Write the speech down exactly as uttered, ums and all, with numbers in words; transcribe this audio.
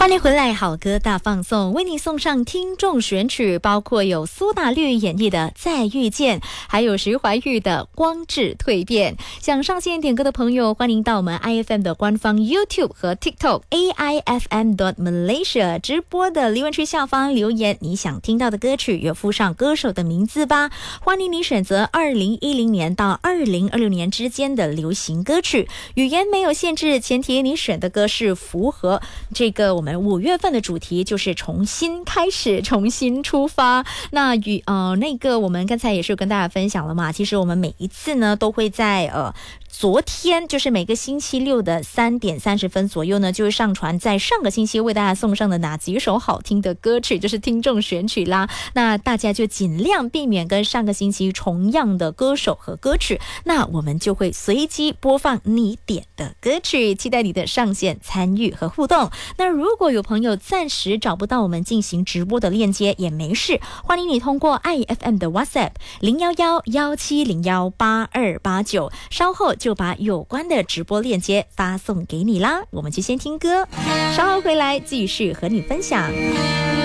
欢迎回来，好歌大放送，为你送上听众选曲，包括有苏打绿演绎的《再遇见》，还有徐怀钰的《光质蜕变》。想上线点歌的朋友，欢迎到我们 I F M 的官方 YouTube 和 TikTok A I F M dot Malaysia 直播的留言区下方留言你想听到的歌曲，也附上歌手的名字吧。欢迎你选择二零一零年到二零二六年之间的流行歌曲，语言没有限制，前提你选的歌是符合这个我们五月份的主题，就是重新开始，重新出发。那与呃那个我们刚才也是跟大家分享了嘛，其实我们每一次呢都会在呃昨天，就是每个星期六的三点三十分左右呢，就会上传在上个星期为大家送上的哪几首好听的歌曲，就是听众选曲啦。那大家就尽量避免跟上个星期重样的歌手和歌曲，那我们就会随机播放你点的歌曲，期待你的上线参与和互动。那如果有朋友暂时找不到我们进行直播的链接也没事，欢迎你通过 I F M 的 WhatsApp 零一一一七零一八二八九，稍后就把有关的直播链接发送给你啦。我们就先听歌，稍后回来继续和你分享。